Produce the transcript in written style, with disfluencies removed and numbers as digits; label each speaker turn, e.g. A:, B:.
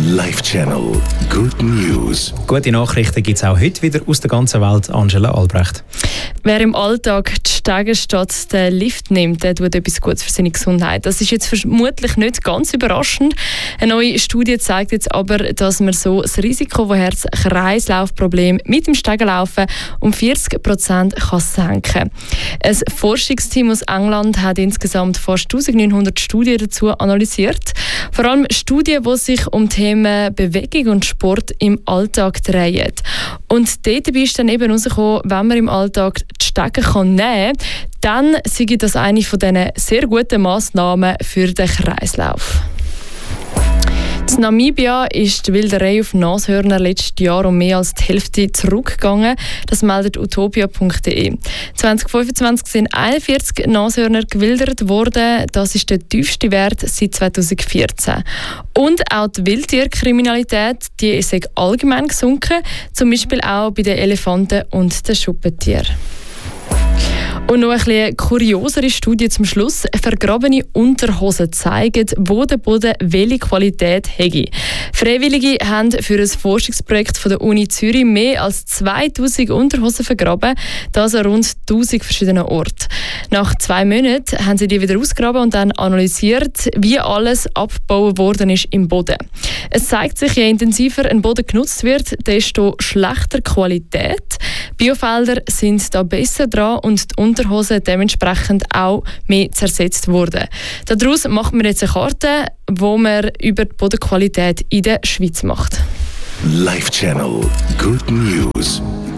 A: Live Channel. Good News.
B: Gute Nachrichten gibt es auch heute wieder aus der ganzen Welt. Angela Albrecht.
C: Wer im Alltag die Stege statt den Lift nimmt, der tut etwas Gutes für seine Gesundheit. Das ist jetzt vermutlich nicht ganz überraschend. Eine neue Studie zeigt jetzt aber, dass man so das Risiko von Herz-Kreislauf-Problemen mit dem Stegenlaufen um 40% kann senken. Ein Forschungsteam aus England hat insgesamt fast 1900 Studien dazu analysiert. Vor allem Studien, die sich um Themen Bewegung und Sport im Alltag drehen. Und dort ist dann eben herausgekommen, wenn man im Alltag die Stege nehmen kann, dann sei das eine von diesen sehr guten Massnahmen für den Kreislauf. In Namibia ist die Wilderei auf Nashörner letztes Jahr um mehr als die Hälfte zurückgegangen. Das meldet utopia.de. 2025 sind 41 Nashörner gewildert worden. Das ist der tiefste Wert seit 2014. Und auch die Wildtierkriminalität, die ist allgemein gesunken. Zum Beispiel auch bei den Elefanten und den Schuppentieren. Und noch eine kuriosere Studie zum Schluss. Vergrabene Unterhosen zeigen, wo der Boden welche Qualität hat. Freiwillige haben für ein Forschungsprojekt von der Uni Zürich mehr als 2000 Unterhosen vergraben, das an rund 1000 verschiedenen Orten. Nach 2 Monaten haben sie die wieder ausgegraben und dann analysiert, wie alles abgebaut worden ist im Boden. Es zeigt sich, je intensiver ein Boden genutzt wird, desto schlechter Qualität. Biofelder sind da besser dran und die Unterhosen dementsprechend auch mehr zersetzt wurden. Daraus macht man jetzt eine Karte, wo man über die Bodenqualität in der Schweiz macht.
A: Live Channel. Good News.